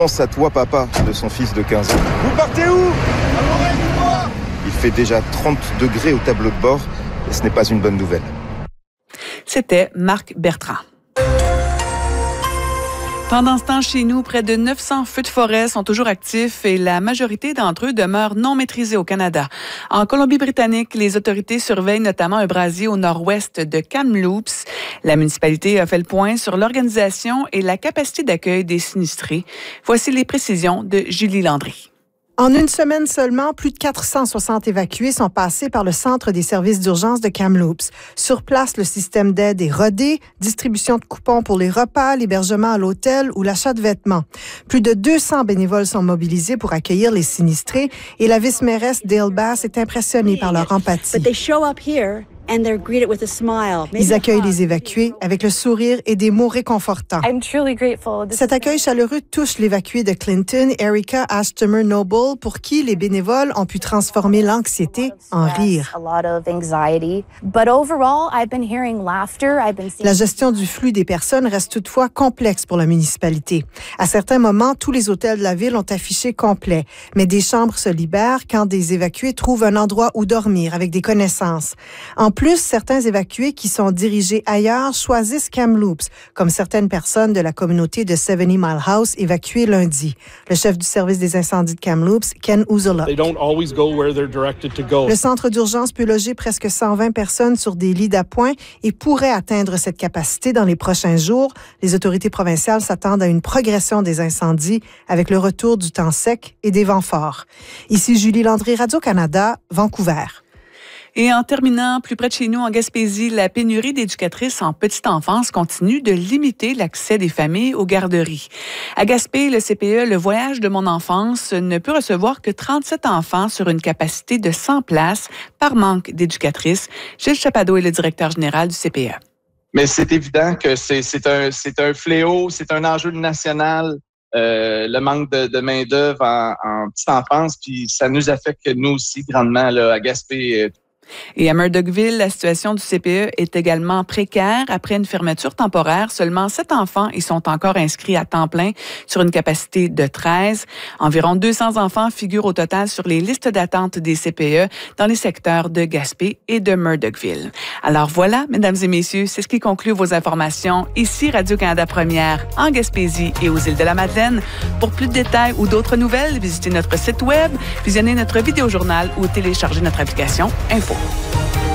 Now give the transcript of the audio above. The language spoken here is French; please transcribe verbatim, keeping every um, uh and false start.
Pense à toi, papa, de son fils de quinze ans. Vous partez où? Il fait déjà trente degrés au tableau de bord et ce n'est pas une bonne nouvelle. C'était Marc Bertrand. Pendant ce temps, chez nous, près de neuf cents feux de forêt sont toujours actifs et la majorité d'entre eux demeurent non maîtrisés au Canada. En Colombie-Britannique, les autorités surveillent notamment un brasier au nord-ouest de Kamloops. La municipalité a fait le point sur l'organisation et la capacité d'accueil des sinistrés. Voici les précisions de Julie Landry. En une semaine seulement, plus de quatre cent soixante évacués sont passés par le centre des services d'urgence de Kamloops. Sur place, le système d'aide est rodé, distribution de coupons pour les repas, l'hébergement à l'hôtel ou l'achat de vêtements. Plus de deux cents bénévoles sont mobilisés pour accueillir les sinistrés et la vice-mairesse Dale Bass est impressionnée par leur empathie. Ils accueillent les évacués avec le sourire et des mots réconfortants. Cet accueil chaleureux touche l'évacuée de Clinton, Erica Ashtomer Noble, pour qui les bénévoles ont pu transformer l'anxiété en rire. La gestion du flux des personnes reste toutefois complexe pour la municipalité. À certains moments, tous les hôtels de la ville ont affiché complet, mais des chambres se libèrent quand des évacués trouvent un endroit où dormir avec des connaissances. En plus, certains évacués qui sont dirigés ailleurs choisissent Kamloops, comme certaines personnes de la communauté de seventy Mile House évacuées lundi. Le chef du service des incendies de Kamloops, Ken Uzola. Le centre d'urgence peut loger presque cent vingt personnes sur des lits d'appoint et pourrait atteindre cette capacité dans les prochains jours. Les autorités provinciales s'attendent à une progression des incendies avec le retour du temps sec et des vents forts. Ici Julie Landry, Radio-Canada, Vancouver. Et en terminant, plus près de chez nous, en Gaspésie, la pénurie d'éducatrices en petite enfance continue de limiter l'accès des familles aux garderies. À Gaspé, le C P E, le Voyage de mon enfance, ne peut recevoir que trente-sept enfants sur une capacité de cent places par manque d'éducatrices. Gilles Chapado est le directeur général du C P E. Mais c'est évident que c'est, c'est, un, c'est un fléau, c'est un enjeu national. Euh, le manque de, de main-d'œuvre en, en petite enfance, puis ça nous affecte nous aussi grandement là, à Gaspé. Et à Murdochville, la situation du C P E est également précaire. Après une fermeture temporaire, seulement sept enfants y sont encore inscrits à temps plein sur une capacité de treize. Environ deux cents enfants figurent au total sur les listes d'attente des C P E dans les secteurs de Gaspé et de Murdochville. Alors voilà, mesdames et messieurs, c'est ce qui conclut vos informations ici Radio-Canada Première en Gaspésie et aux îles de la Madeleine. Pour plus de détails ou d'autres nouvelles, visitez notre site web, visionnez notre vidéojournal ou téléchargez notre application Info.